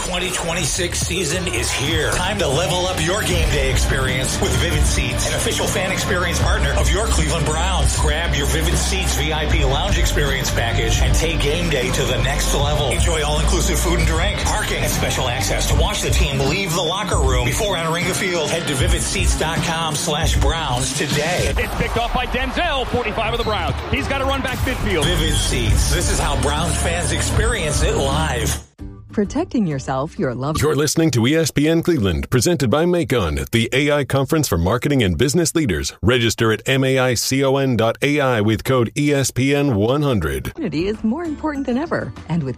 2026 season is here. Time to level up your game day experience with Vivid Seats, an official fan experience partner of your Cleveland Browns. Grab your Vivid Seats VIP lounge experience package and take game day to the next level. Enjoy all-inclusive food and drink, parking, and special access to watch the team leave the locker room before entering the field. Head to vividseats.com/Browns today. It's picked off by Denzel, 45 of the Browns. He's got to run back midfield. Vivid Seats. This is how Browns fans experience it live. Protecting yourself, your loved. You're listening to ESPN Cleveland, presented by Macon, the AI conference for marketing and business leaders. Register at maicon.ai with code ESPN100. Community is more important than ever, and with